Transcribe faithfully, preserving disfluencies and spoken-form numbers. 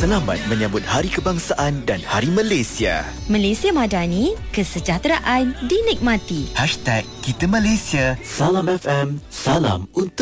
Selamat menyambut Hari Kebangsaan dan Hari Malaysia. Malaysia Madani, kesejahteraan dinikmati. Hashtag Kita Malaysia. Salam F M. Salam untuk